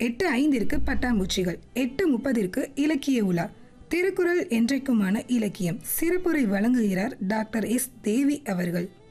8:05 பட்டாம்பூச்சிகள், 8:30 இலக்கிய உலா. திருக்குறள் என்றைக்குமான இலக்கியம். சிறப்புரை வழங்குகிறார் டாக்டர் எஸ் தேவி அவர்கள்.